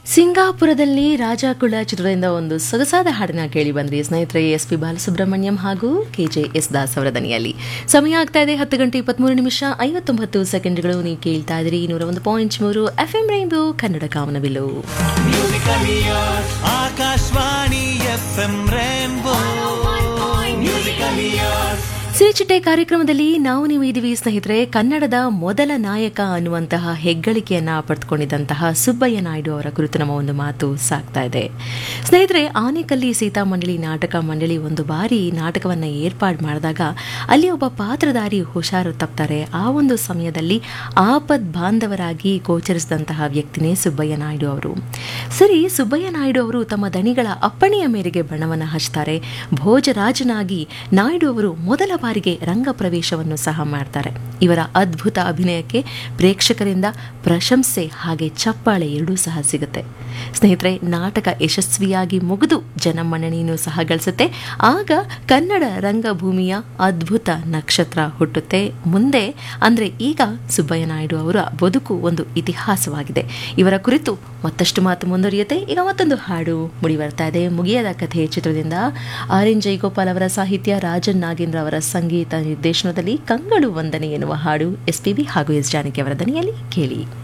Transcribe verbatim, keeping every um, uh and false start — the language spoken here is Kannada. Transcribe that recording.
ಸಿಂಗಾಪುರದಲ್ಲಿ ರಾಜಾಕುಳ ಚಿತ್ರದಿಂದ ಒಂದು ಸೊಗಸಾದ ಹಾಡನ್ನ ಕೇಳಿ ಬಂದ್ರಿ ಸ್ನೇಹಿತರೆ. ಎಸ್ ಪಿ ಬಾಲಸುಬ್ರಹ್ಮಣ್ಯಂ ಹಾಗೂ ಕೆ ಜೆ ಎಸ್ ದಾಸ್ ಅವರ ದನಿಯಲ್ಲಿ. ಸಮಯ ಆಗ್ತಾ ಇದೆ ಹತ್ತು ಗಂಟೆ ಇಪ್ಪತ್ಮೂರು ನಿಮಿಷ ಐವತ್ತೊಂಬತ್ತು ಸೆಕೆಂಡ್ಗಳು. ನೀವು ಕೇಳ್ತಾ ಇದ್ರಿ ನೂರ ಒಂದು ಪಾಯಿಂಟ್ ಮೂರು ಎಫ್ ಎಂ ರೈನ್ಬೋ ಕನ್ನಡ ಕಾಮನಬಿಲ್ಲು. ಆಕಾಶವಾಣಿ ಎಫ್ ಎಂ ರೈನ್ಬೋ ಸಿರಿಚಿಟ್ಟೆ ಕಾರ್ಯಕ್ರಮದಲ್ಲಿ ನಾವು ನೀವು ಇದೀವಿ ಸ್ನೇಹಿತರೆ. ಕನ್ನಡದ ಮೊದಲ ನಾಯಕ ಅನ್ನುವಂತಹ ಹೆಗ್ಗಳಿಕೆಯನ್ನ ಪಡೆದುಕೊಂಡಿದ್ದಂತಹ ಸುಬ್ಬಯ್ಯ ನಾಯ್ಡು ಅವರ ಕುರಿತು ನಮ್ಮ ಒಂದು ಮಾತು ಸಾಗ್ತಾ ಇದೆ ಸ್ನೇಹಿತರೆ. ಆನೆಕಲ್ಲಿ ಸೀತಾ ಮಂಡಳಿ ನಾಟಕ ಮಂಡಳಿ ಒಂದು ಬಾರಿ ನಾಟಕವನ್ನ ಏರ್ಪಾಡು ಮಾಡಿದಾಗ ಅಲ್ಲಿ ಒಬ್ಬ ಪಾತ್ರಧಾರಿ ಹುಷಾರು ತಪ್ತಾರೆ. ಆ ಒಂದು ಸಮಯದಲ್ಲಿ ಆಪದ್ ಬಾಂಧವರಾಗಿ ಗೋಚರಿಸಿದಂತಹ ವ್ಯಕ್ತಿನೇ ಸುಬ್ಬಯ್ಯ ನಾಯ್ಡು ಅವರು. ಸರಿ, ಸುಬ್ಬಯ್ಯ ನಾಯ್ಡು ಅವರು ತಮ್ಮ ದಣಿಗಳ ಅಪ್ಪಣೆಯ ಮೇರೆಗೆ ಬಣ್ಣವನ್ನು ಹಚ್ತಾರೆ. ಭೋಜರಾಜನಾಗಿ ನಾಯ್ಡು ಅವರು ಮೊದಲ ಬಾರಿಗೆ ರಂಗ ಪ್ರವೇಶವನ್ನು ಸಹ ಮಾಡ್ತಾರೆ. ಇವರ ಅದ್ಭುತ ಅಭಿನಯಕ್ಕೆ ಪ್ರೇಕ್ಷಕರಿಂದ ಪ್ರಶಂಸೆ ಹಾಗೆ ಚಪ್ಪಾಳೆ ಎರಡೂ ಸಹ ಸಿಗುತ್ತೆ ಸ್ನೇಹಿತರೆ. ನಾಟಕ ಯಶಸ್ವಿಯಾಗಿ ಮುಗಿದು ಜನಮನ್ನಣೆಯನ್ನು ಸಹ ಗಳಿಸುತ್ತೆ. ಆಗ ಕನ್ನಡ ರಂಗಭೂಮಿಯ ಅದ್ಭುತ ನಕ್ಷತ್ರ ಹುಟ್ಟುತ್ತೆ. ಮುಂದೆ ಅಂದ್ರೆ ಈಗ ಸುಬ್ಬಯ್ಯ ನಾಯ್ಡು ಅವರ ಬದುಕು ಒಂದು ಇತಿಹಾಸವಾಗಿದೆ. ಇವರ ಕುರಿತು ಮತ್ತಷ್ಟು ಮಾತು ಮುಂದುವರಿಯುತ್ತೆ. ಈಗ ಮತ್ತೊಂದು ಹಾಡು ಮುಡಿ ಬರ್ತಾ ಇದೆ. ಮುಗಿಯದ ಕಥೆ ಚಿತ್ರದಿಂದ ಆರ್ ಎನ್ ಜೈಗೋಪಾಲ್ ಅವರ ಸಾಹಿತ್ಯ, ರಾಜನ್ ನಾಗೇಂದ್ರ ಅವರ ಸಂಗೀತ ನಿರ್ದೇಶನದಲ್ಲಿ ಕಂಗಳು ವಂದನೆ ಎನ್ನುವ ಹಾಡು ಎಸ್ ಪಿ ಬಿ ಹಾಗೂ ಎಸ್ ಜಾನಕಿ ಅವರ ದನಿಯಲ್ಲಿ ಕೇಳಿ.